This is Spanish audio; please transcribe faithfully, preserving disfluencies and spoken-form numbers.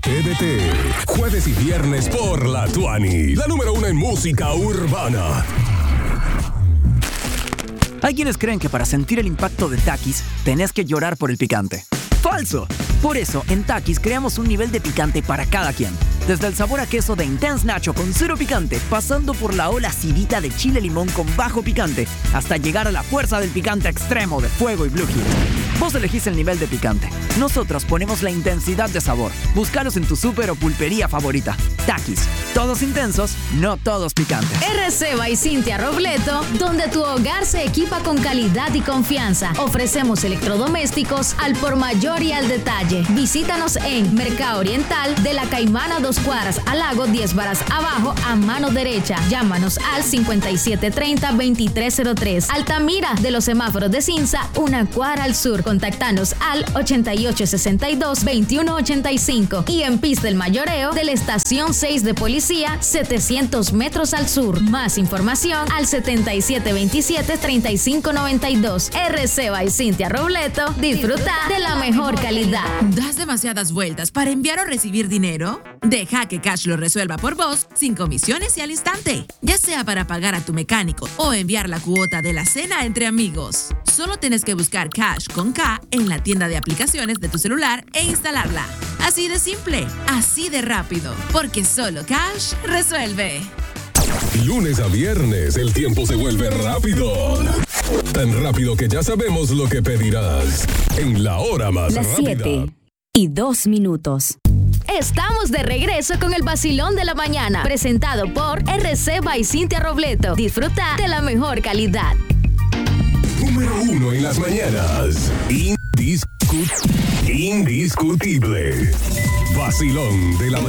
T V T. Jueves y viernes por la Tuani, la número uno en música urbana. Hay quienes creen que para sentir el impacto de Takis tenés que llorar por el picante. ¡Falso! Por eso, en Takis creamos un nivel de picante para cada quien. Desde el sabor a queso de Intense Nacho con cero picante, pasando por la ola acidita de chile limón con bajo picante, hasta llegar a la fuerza del picante extremo de Fuego y Blue Heat. Vos elegís el nivel de picante. Nosotros ponemos la intensidad de sabor. Búscalos en tu súper o pulpería favorita. Takis. Todos intensos, no todos picantes. R C by Cintia Robleto, donde tu hogar se equipa con calidad y confianza. Ofrecemos electrodomésticos al por mayor y al detalle. Visítanos en Mercado Oriental de la Caimana dos cuadras al lago diez varas abajo a mano derecha. Llámanos al cincuenta y siete treinta veintitrés cero tres. Altamira de los semáforos de Cinza, una cuadra al sur. Contactanos al ochenta y ocho sesenta y dos veintiuno ochenta y cinco y en Pista del Mayoreo de la Estación seis de Policía, setecientos metros al sur. Más información al setenta y siete veintisiete treinta y cinco noventa y dos. R C by Cintia Robleto. Disfruta de la mejor calidad. ¿Das demasiadas vueltas para enviar o recibir dinero? Deja que Cash lo resuelva por vos, sin comisiones y al instante. Ya sea para pagar a tu mecánico o enviar la cuota de la cena entre amigos. Solo tienes que buscar Cash con K en la tienda de aplicaciones de tu celular e instalarla. Así de simple, así de rápido, porque solo Cash resuelve. Lunes a viernes, el tiempo se vuelve rápido. Tan rápido que ya sabemos lo que pedirás. En la hora más Las rápida. siete y dos minutos. Estamos de regreso con el vacilón de la mañana, presentado por R C by Cintia Robleto. Disfruta de la mejor calidad. Número uno en las mañanas. Indiscut- indiscutible. Vacilón de la